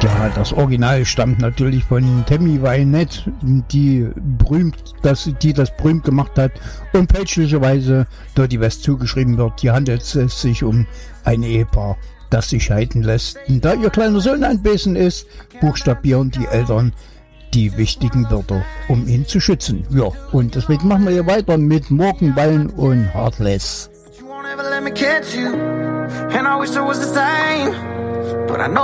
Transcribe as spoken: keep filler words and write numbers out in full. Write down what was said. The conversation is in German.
Ja, das Original stammt natürlich von Tammy Wynette, die berühmt, dass die das berühmt gemacht hat und fälschlicherweise Dirty West zugeschrieben wird. Hier handelt es sich um ein Ehepaar, das sich scheiden lässt. Und da ihr kleiner Sohn anwesend ist, buchstabieren die Eltern die wichtigen Wörter, um ihn zu schützen. Ja, und deswegen machen wir hier weiter mit Morgenballen und Heartless.